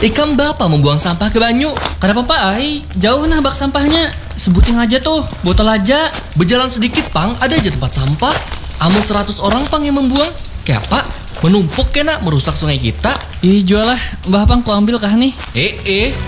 Ikam bapak membuang sampah ke banyu. Kenapa Pak Ai? Jauh nah bak sampahnya. Sebutin aja tuh, botol aja. Berjalan sedikit pang, ada aja tempat sampah. Amun 100 orang pang yang membuang. Kayak apa? Menumpuk kena merusak sungai kita. Ih jual lah, Mbah Pang ku ambil kah nih?